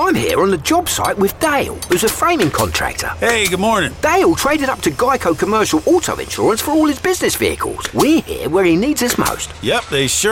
I'm here on the job site with Dale, who's a framing contractor. Hey, good morning. Dale traded up to Geico Commercial Auto Insurance for all his business vehicles. We're here where he needs us most. Yep, they sure